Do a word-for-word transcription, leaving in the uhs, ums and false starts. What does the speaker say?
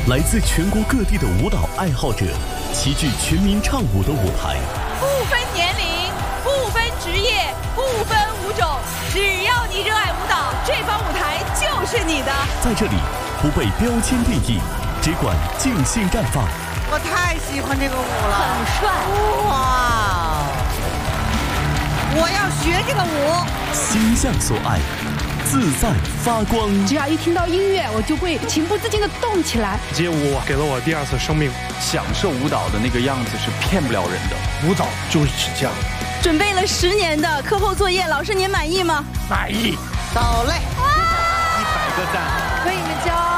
来自全国各地的舞蹈爱好者齐聚全民唱舞的舞台， 不分年龄，不分职业，不分舞种，只要你热爱舞蹈，这方舞台就是你的。 在这里，不被标签定义，只管尽兴绽放。 我太喜欢这个舞了， 很帅哇！我要学这个舞， 心向所爱，自在发光。 只要一听到音乐，我就会情不自禁地动起来。 街舞给了我第二次生命， 享受舞蹈的那个样子是骗不了人的。 舞蹈就是这样。 准备了十年的课后作业，老师您满意吗？ 满意。 走嘞！ 一百个赞， 为你们骄傲。